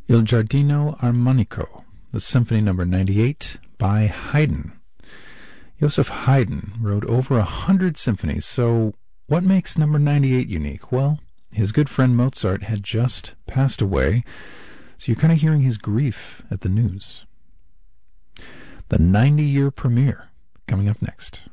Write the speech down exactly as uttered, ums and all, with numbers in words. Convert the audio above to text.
Il Giardino Armonico, the Symphony Number ninety-eight by Haydn. Joseph Haydn wrote over a hundred symphonies, so what makes number ninety-eight unique? Well, his good friend Mozart had just passed away, so you're kind of hearing his grief at the news. The ninety-year premiere coming up next.